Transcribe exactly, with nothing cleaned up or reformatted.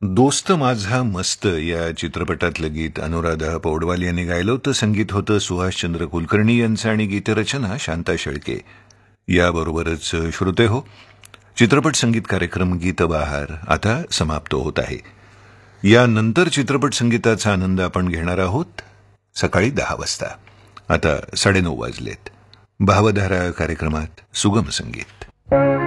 दोस्त माझा मस्त या चित्रपटातलं गीत अनुराधा पौडवाल यांनी गायलं होतं. संगीत होतं सुहासचंद्र कुलकर्णी यांचं आणि गीतरचना शांता शेळके. याबरोबरच श्रोते हो, चित्रपट संगीत कार्यक्रम गीतबहार आता समाप्त होत आहे. यानंतर चित्रपट संगीताचा आनंद आपण घेणार आहोत सकाळी दहा वाजता. आता साडेनऊ वाजलेत. भावधारा कार्यक्रमात सुगम संगीत.